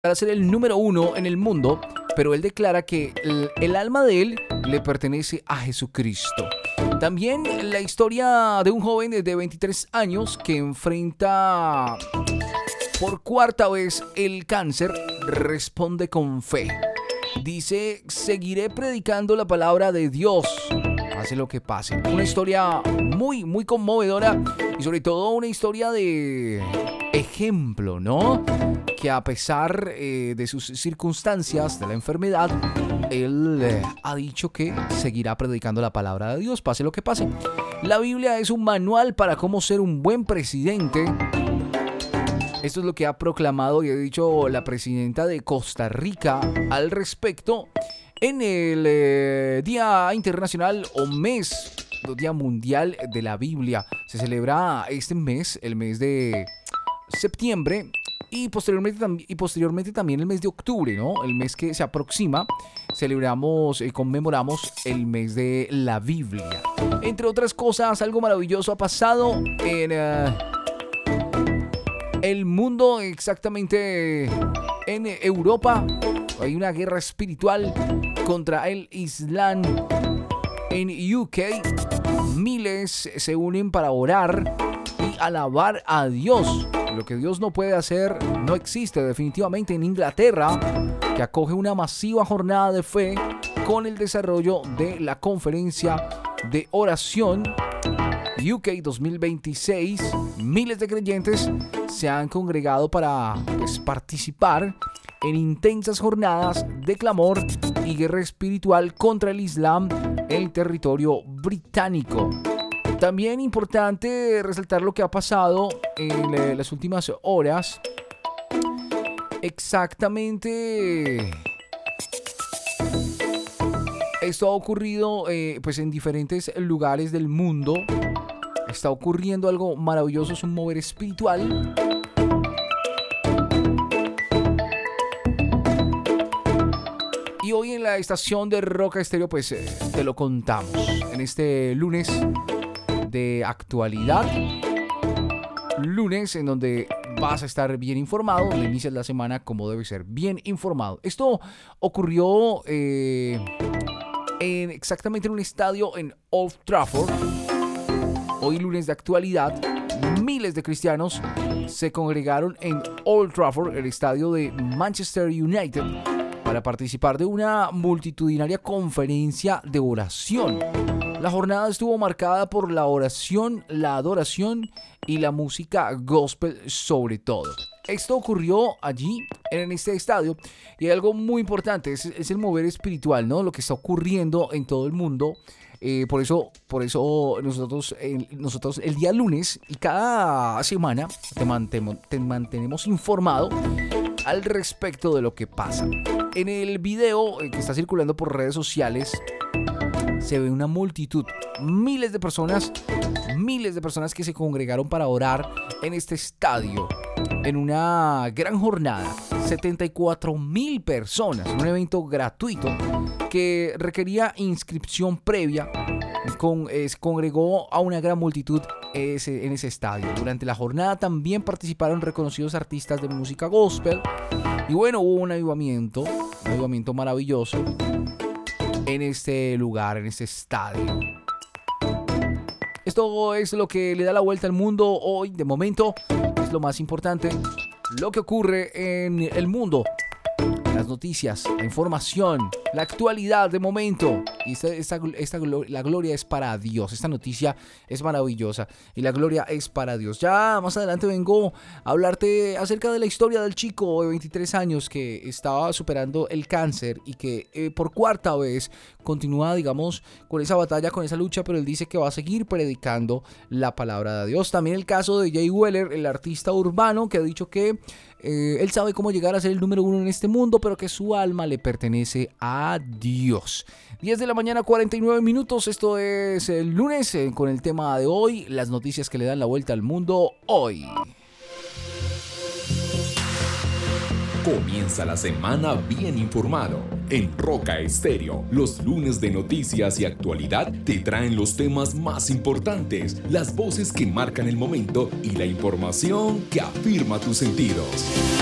para ser el número uno en el mundo, pero él declara que el alma de él le pertenece a Jesucristo. También la historia de un joven de 23 años que enfrenta por cuarta vez el cáncer, responde con fe. Dice: seguiré predicando la palabra de Dios, pase lo que pase. Una historia muy, muy conmovedora y sobre todo una historia de ejemplo, ¿no? Que a pesar de sus circunstancias, de la enfermedad, él ha dicho que seguirá predicando la palabra de Dios, pase lo que pase. La Biblia es un manual para cómo ser un buen presidente. Esto es lo que ha proclamado y ha dicho la presidenta de Costa Rica al respecto en el Día Internacional o Mes, Día Mundial de la Biblia. Se celebra este mes, el mes de septiembre, y posteriormente también el mes de octubre, ¿no? El mes que se aproxima, celebramos, conmemoramos el mes de la Biblia. Entre otras cosas, algo maravilloso ha pasado en el mundo, exactamente en Europa. Hay una guerra espiritual contra el Islam. En UK, miles se unen para orar y alabar a Dios. Lo que Dios no puede hacer no existe definitivamente. En Inglaterra, que acoge una masiva jornada de fe con el desarrollo de la conferencia de oración UK 2026, miles de creyentes se han congregado para participar en intensas jornadas de clamor y guerra espiritual contra el Islam en el territorio británico. También importante resaltar lo que ha pasado en las últimas horas. Exactamente, esto ha ocurrido pues en diferentes lugares del mundo. Está ocurriendo algo maravilloso, es un mover espiritual. Y hoy en la estación de Roca Estéreo pues te lo contamos en este lunes de actualidad, lunes en donde vas a estar bien informado, donde inicias la semana como debe ser, bien informado. Esto ocurrió exactamente en un estadio en Old Trafford. Hoy lunes de actualidad, miles de cristianos se congregaron en Old Trafford, el estadio de Manchester United, para participar de una multitudinaria conferencia de oración. La jornada estuvo marcada por la oración, la adoración y la música gospel sobre todo. Esto ocurrió allí, en este estadio, y hay algo muy importante, es el mover espiritual, ¿no? Lo que está ocurriendo en todo el mundo. Por eso nosotros el día lunes y cada semana te mantenemos informado al respecto de lo que pasa. En el video que está circulando por redes sociales se ve una multitud, miles de personas que se congregaron para orar en este estadio en una gran jornada. 74,000 personas, un evento gratuito que requería inscripción previa. Se congregó a una gran multitud en ese estadio. Durante la jornada también participaron reconocidos artistas de música gospel. Y bueno, hubo un avivamiento maravilloso en este lugar, en este estadio. Esto es lo que le da la vuelta al mundo hoy. De momento es lo más importante, lo que ocurre en el mundo, las noticias, la información, la actualidad de momento. Y la gloria es para Dios. Esta noticia es maravillosa y la gloria es para Dios. Ya más adelante vengo a hablarte acerca de la historia del chico de 23 años que estaba superando el cáncer y que por cuarta vez continúa, digamos, con esa batalla, con esa lucha, pero él dice que va a seguir predicando la palabra de Dios. También el caso de Jay Weller, el artista urbano, que ha dicho que él sabe cómo llegar a ser el número uno en este mundo, pero que su alma le pertenece a Dios. 10 de la mañana, 49 minutos. Esto es el lunes con el tema de hoy, las noticias que le dan la vuelta al mundo hoy. Comienza la semana bien informado. En Roca Estéreo, los lunes de noticias y actualidad te traen los temas más importantes, las voces que marcan el momento y la información que afirma tus sentidos.